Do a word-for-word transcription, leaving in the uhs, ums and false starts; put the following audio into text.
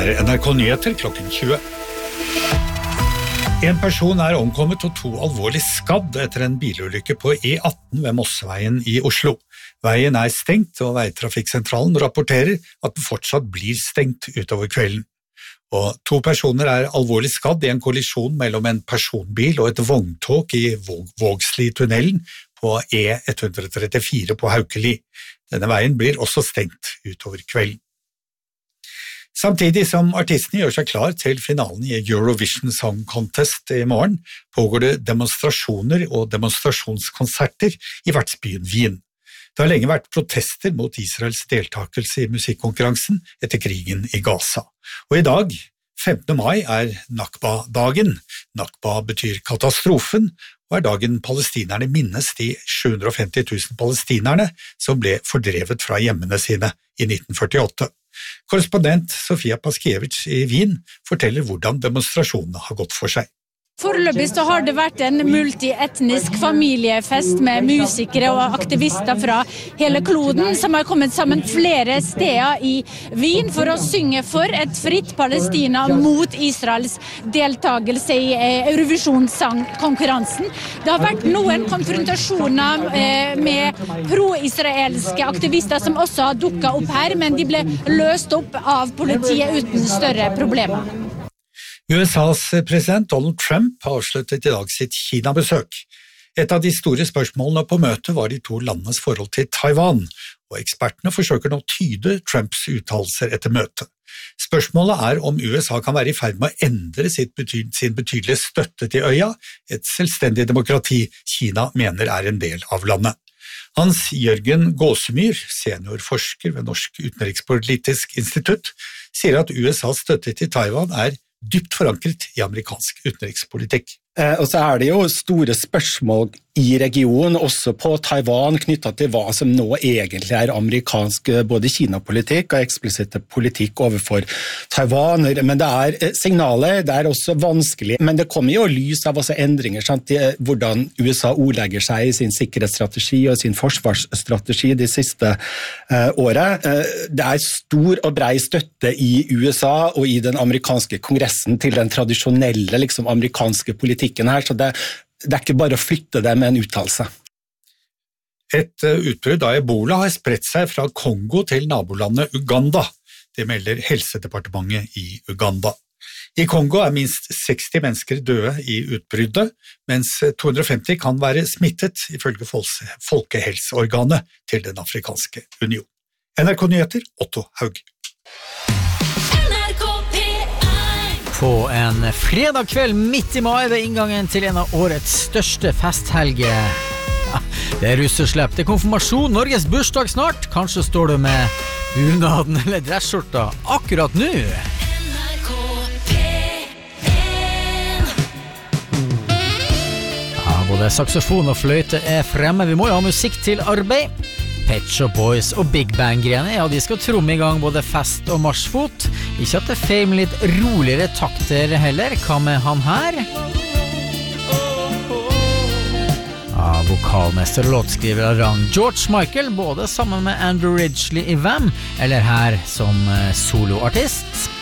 er N R K Nyheter klokken tjue. En person er omkommet og to alvorlig skadd etter en bilulykke på E atten ved Mosseveien i Oslo. Veien er stengt, og Veitrafikksentralen rapporterer at den fortsatt blir stengt utover kvelden. Og to personer er alvorlig skadd i en kollisjon mellom en personbil og et vogntog i Vågsli-tunnelen på E ett trettifire på Haukeli. Denne veien blir også stengt utover kvelden. Samtidig som artistene gjør seg klar til finalen i Eurovision Song Contest i morgen, pågår det demonstrasjoner og demonstrasjonskonserter i vertsbyen Wien. Det har lenge vært protester mot Israels deltakelse i musikkonkurransen etter krigen i Gaza. Og i dag, femtende mai, er Nakba-dagen. Nakba betyr katastrofen, og er dagen palestinerne minnes de sju hundre og femti tusen palestinerne som ble fordrevet fra hjemmene sine i nitten førtiåtte. Korrespondent Sofia Paskiewicz i Wien forteller hvordan demonstrasjonene har gått for seg. Foreløpig så har det vært en multietnisk familiefest med musikere og aktivister fra hele kloden som har kommet sammen flere steder i Wien for å synge for et fritt Palestina mot Israels deltagelse i Eurovision-sangkonkurransen. Det har vært noen konfrontasjoner med pro-israelske aktivister som også har dukket opp her, men de ble løst opp av politiet uten større problemer. U S A's president Donald Trump avsluttet i dag sitt Kina-besøk. Et av de store spørsmålene på møtet var de to landenes forhold til Taiwan, og ekspertene forsøker nå å tyde Trumps uttalelser etter møtet. Spørsmålet er om U S A kan være i ferd med å endre sitt bety- sin betydelige støtte til øya, et selvstendig demokrati Kina mener er en del av landet. Hans Jørgen Gåsemyr, seniorforsker ved Norsk utenrikspolitisk institutt, sier at U S A's støtte til Taiwan er dypt forankret i amerikansk utenrikspolitikk. Eh, og så er det jo store spørsmål i regionen, også på Taiwan, knyttet til hva som nå egentlig er amerikansk både Kina-politikk og eksplisitte politikk overfor Taiwan. Men det er signaler, det er også vanskelig, men det kommer jo lys av også endringer, sant, hvordan U S A ordlegger seg i sin sikkerhetsstrategi og sin forsvarsstrategi de siste eh, året. Eh, det er stor og brei støtte i U S A og i den amerikanske kongressen til den tradisjonelle liksom, amerikanske politikken her, så det Det er ikke bare å flytte det med en uttalelse. Et utbrudd av Ebola har spredt seg fra Kongo til nabolandet Uganda. Det melder Helsedepartementet i Uganda. I Kongo er minst seksti mennesker døde i utbruddet, mens to hundre og femti kan være smittet, ifølge Folkehelseorganet til den afrikanske union. N R K Nyheter, Otto Haug. På en fredag kveld midt i mai ved inngangen til en av årets største festhelger. Ja, det er russeslepp, det er konfirmasjon, Norges bursdag snart. Kanskje står du med bunaden eller dressskjorta akkurat nå. Ja, både saksofon og fløyte er fremme. Vi må jo ha musikk til arbeid. Pet Shop Boys og Big Bang-grene, ja, de skal tromme i gang både fest og marsfot. Ikke at det er feil med litt roligere takter heller. Hva med han her? Ja, vokalmester og låtskriver av rang George Michael, både sammen med Andrew Ridgeley i Wham, eller her som soloartist.